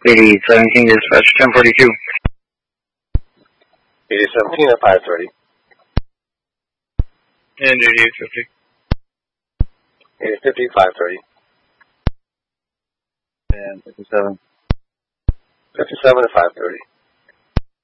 8017 dispatch 1042. 8017 at 530. And 8850. 8050, 530. And 57. 57 at 530.